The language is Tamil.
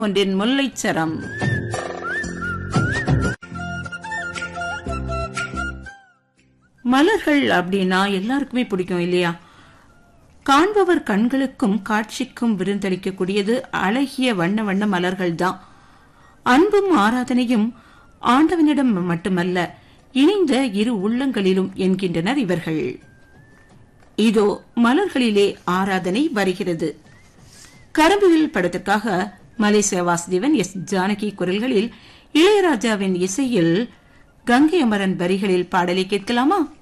ஒன்றின் முல்லைச்சரம். மலர்கள் அப்படின்னா எல்லாருக்குமே பிடிக்கும் இல்லையா? காண்பவர் கண்களுக்கும் காட்சிக்கும் விருந்தளிக்கக்கூடியது அழகிய வண்ண வண்ண மலர்கள் தான். அன்பும் ஆராதனையும் ஆண்டவனிடம் மட்டுமல்ல, இணைந்த இரு உள்ளங்களிலும் என்கின்றனர் இவர்கள். இதோ மலர்களிலே ஆராதனை வருகிறது. கரம்புவில் படத்திற்காக மலேசியா வாசுதேவன், எஸ் ஜானகி குரல்களில், இளையராஜாவின் இசையில் கங்கை அமரன் வரிகளில் பாடலை கேட்கலாமா?